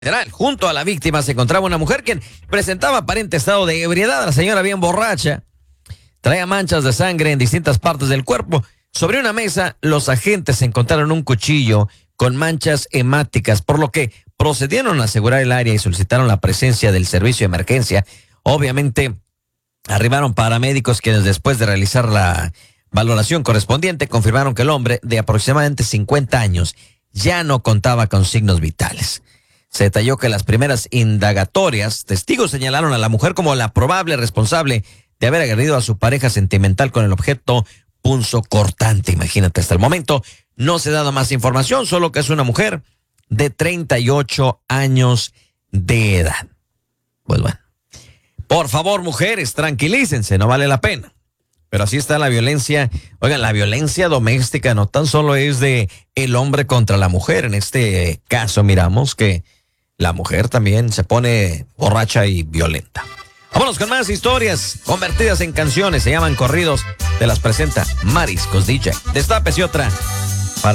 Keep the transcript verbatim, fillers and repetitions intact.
General, junto a la víctima se encontraba una mujer quien presentaba aparente estado de ebriedad. La señora bien borracha, traía manchas de sangre en distintas partes del cuerpo. Sobre una mesa, los agentes encontraron un cuchillo con manchas hemáticas, por lo que procedieron a asegurar el área y solicitaron la presencia del servicio de emergencia. Obviamente, arribaron paramédicos quienes, después de realizar la valoración correspondiente, confirmaron que el hombre, de aproximadamente cincuenta años, ya no contaba con signos vitales. Se detalló que las primeras indagatorias, testigos señalaron a la mujer como la probable responsable de haber agredido a su pareja sentimental con el objeto punzocortante. Imagínate, hasta el momento no se ha dado más información, solo que es una mujer de treinta y ocho años de edad. Pues bueno, por favor, mujeres, tranquilícense, no vale la pena. Pero así está la violencia. Oigan, la violencia doméstica no tan solo es de el hombre contra la mujer. En este caso miramos que la mujer también se pone borracha y violenta. Vámonos con más historias convertidas en canciones. Se llaman corridos. Te las presenta Mariscos D J. Destapes y otra